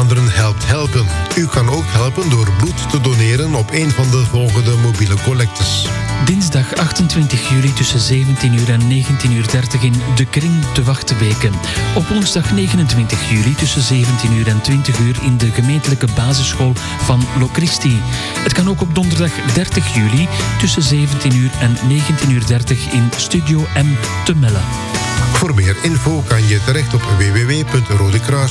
Vlaanderen helpt helpen. U kan ook helpen door bloed te doneren op een van de volgende mobiele collectes. Dinsdag 28 juli tussen 17 uur en 19:30 in De Kring te Wachtenbeke. Op woensdag 29 juli tussen 17 uur en 20 uur in de gemeentelijke basisschool van Locristi. Het kan ook op donderdag 30 juli tussen 17 uur en 19:30 in Studio M te Melle. Voor meer info kan je terecht op www.rodekruis